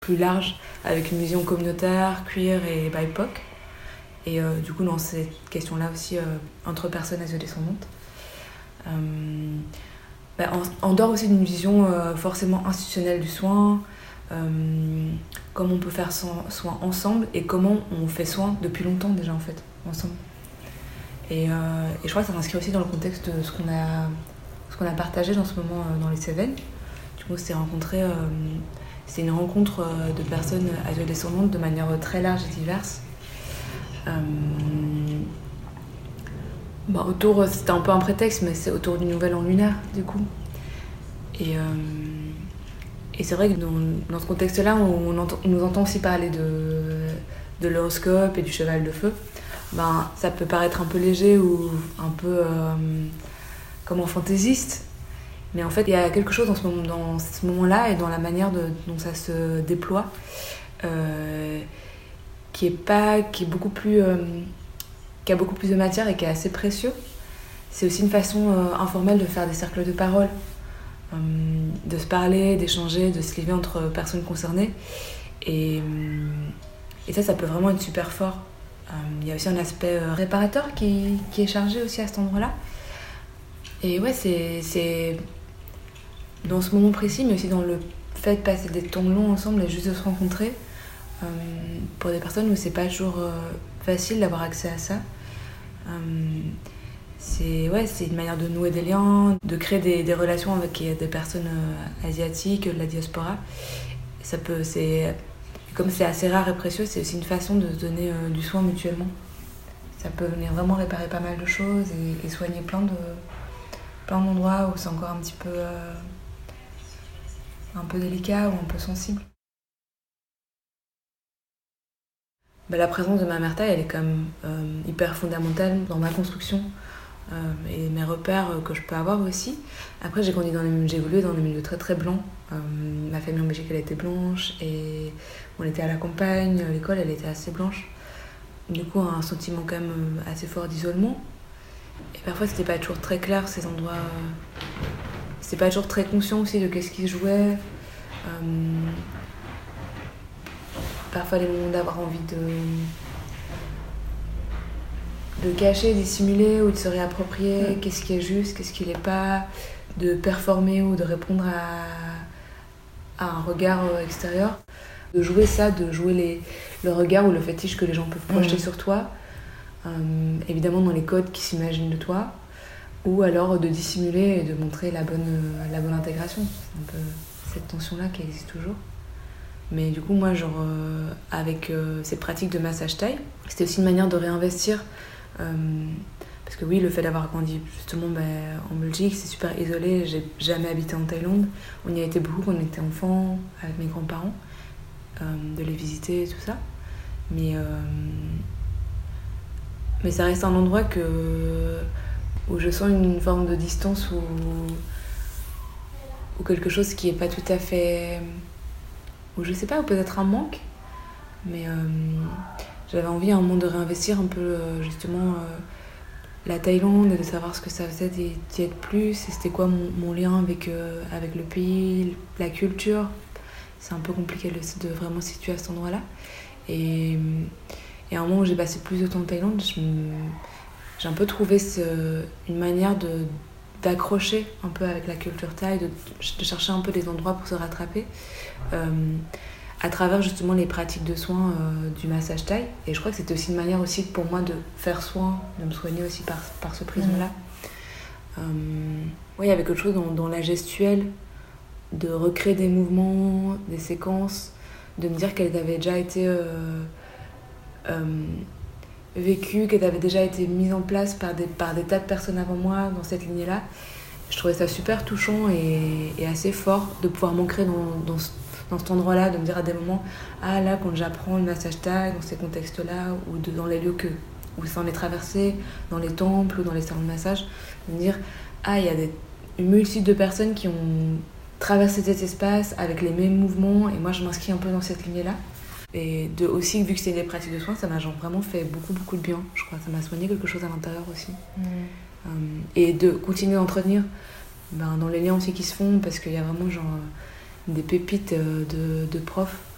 plus large, avec une vision communautaire, queer et BIPOC. Et du coup, dans cette question-là aussi, entre personnes afro-descendantes. En dehors aussi d'une vision forcément institutionnelle du soin, comment on peut faire soin ensemble et comment on fait soin depuis longtemps déjà en fait, ensemble. Et je crois que ça s'inscrit aussi dans le contexte de ce qu'on a partagé dans ce moment dans les Cévennes. Du coup, c'était une rencontre de personnes afro-descendantes de manière très large et diverse. C'était un peu un prétexte, mais c'est autour du Nouvel An lunaire, du coup. Et c'est vrai que dans ce contexte-là, on nous entend aussi parler de l'horoscope et du cheval de feu. Ça peut paraître un peu léger ou un peu fantaisiste. Mais en fait, il y a quelque chose dans ce moment-là et dans la manière dont ça se déploie qui a beaucoup plus de matière et qui est assez précieux. C'est aussi une façon informelle de faire des cercles de parole, de se parler, d'échanger, de se lier entre personnes concernées. Et ça peut vraiment être super fort. Il y a aussi un aspect réparateur qui est chargé aussi à cet endroit-là. Et ouais, c'est dans ce moment précis, mais aussi dans le fait de passer des temps longs ensemble et juste de se rencontrer, pour des personnes où c'est pas toujours facile d'avoir accès à ça. C'est une manière de nouer des liens, de créer des relations avec des personnes asiatiques, de la diaspora. Comme c'est assez rare et précieux, c'est aussi une façon de se donner du soin mutuellement. Ça peut venir vraiment réparer pas mal de choses et soigner plein d'endroits où c'est encore un petit peu un peu délicat ou un peu sensible. La présence de ma mère taille, elle est quand même hyper fondamentale dans ma construction et mes repères que je peux avoir aussi. Après, j'ai évolué dans des milieux très très blancs. Ma famille en Belgique, elle était blanche et on était à la campagne, l'école, elle était assez blanche. Du coup, un sentiment quand même assez fort d'isolement. Et parfois, c'était pas toujours très clair, ces endroits. C'était pas toujours très conscient aussi de qu'est-ce qui se jouait. Parfois, les moments d'avoir envie de cacher, dissimuler ou de se réapproprier qu'est-ce qui est juste, qu'est-ce qui l'est pas, de performer ou de répondre à un regard extérieur. De jouer ça, de jouer le regard ou le fétiche que les gens peuvent projeter sur toi, évidemment dans les codes qui s'imaginent de toi, ou alors de dissimuler et de montrer la bonne intégration. C'est un peu cette tension-là qui existe toujours. Mais du coup, moi, avec ces pratiques de massage thaï, c'était aussi une manière de réinvestir. Parce que oui, le fait d'avoir grandi justement en Belgique, c'est super isolé. J'ai jamais habité en Thaïlande. On y a été beaucoup quand on était enfant, avec mes grands-parents, de les visiter et tout ça. Mais ça reste un endroit où je sens une forme de distance ou quelque chose qui est pas tout à fait... ou je sais pas, ou peut-être un manque, mais j'avais envie à un moment de réinvestir un peu justement la Thaïlande et de savoir ce que ça faisait d'y être plus et c'était quoi mon lien avec le pays, la culture. C'est un peu compliqué de vraiment se situer à cet endroit-là. Et à un moment où j'ai passé plus de temps en Thaïlande, j'ai un peu trouvé une manière d'accrocher un peu avec la culture thaï, de chercher un peu des endroits pour se rattraper à travers justement les pratiques de soins du massage thaï. Et je crois que c'était aussi une manière aussi pour moi de faire soin, de me soigner aussi par ce prisme-là. Il y avait quelque chose dans la gestuelle, de recréer des mouvements, des séquences, de me dire qu'elles avaient déjà été vécues, qu'elles avaient déjà été mises en place par des tas de personnes avant moi dans cette lignée-là. Je trouvais ça super touchant et assez fort de pouvoir m'ancrer dans cet endroit-là, de me dire à des moments, là, quand j'apprends le massage thaï, dans ces contextes-là, ou dans les lieux où ça en est traversé, dans les temples ou dans les salons de massage, de me dire, il y a une multitude de personnes qui ont traversé cet espace avec les mêmes mouvements, et moi je m'inscris un peu dans cette lignée-là. Et aussi, vu que c'est des pratiques de soins, ça m'a vraiment fait beaucoup, beaucoup de bien, je crois. Ça m'a soigné quelque chose à l'intérieur aussi. Et de continuer à entretenir dans les liens aussi qui se font, parce qu'il y a vraiment des pépites de profs